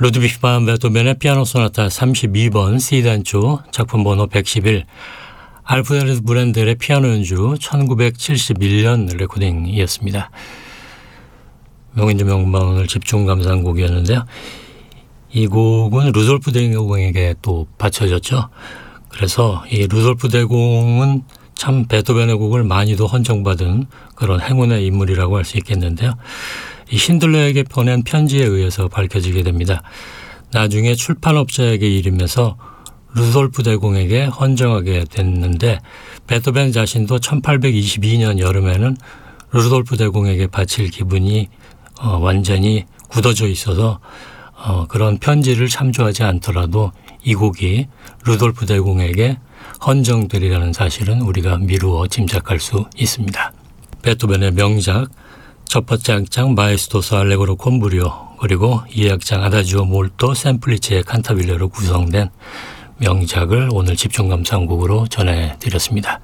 루드비히 반 베토벤의 피아노 소나타 32번 C단조 작품 번호 111 알프레드 브렌델의 피아노 연주 1971년 레코딩이었습니다. 명인주 명반 오늘 집중 감상 곡이었는데요. 이 곡은 루돌프 대공에게 또 바쳐졌죠. 그래서 이 루돌프 대공은 참 베토벤의 곡을 많이도 헌정받은 그런 행운의 인물이라고 할 수 있겠는데요. 이 신들러에게 보낸 편지에 의해서 밝혀지게 됩니다. 나중에 출판업자에게 이르면서 루돌프 대공에게 헌정하게 됐는데 베토벤 자신도 1822년 여름에는 루돌프 대공에게 바칠 기분이 완전히 굳어져 있어서 그런 편지를 참조하지 않더라도 이 곡이 루돌프 대공에게 헌정되리라는 사실은 우리가 미루어 짐작할 수 있습니다. 베토벤의 명작 첫 번째 악장 마에스토스 알레고로 콘브리오 그리고 2악장 아다지오 몰토 샘플리체의 칸타빌레로 구성된 명작을 오늘 집중 감상곡으로 전해드렸습니다.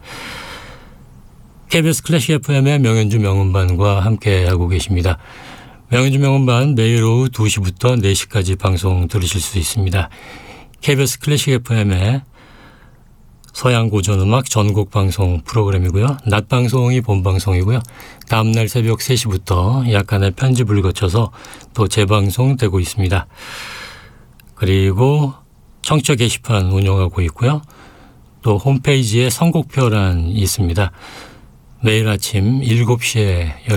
KBS 클래식 FM의 명연주 명음반과 함께하고 계십니다. 명연주 명음반 매일 오후 2시부터 4시까지 방송 들으실 수 있습니다. KBS 클래식 FM의 서양 고전음악 전국 방송 프로그램이고요. 낮 방송이 본 방송이고요. 다음날 새벽 3시부터 약간의 편집을 거쳐서 또 재방송되고 있습니다. 그리고 청취자 게시판 운영하고 있고요. 또 홈페이지에 선곡표란이 있습니다. 매일 아침 7시에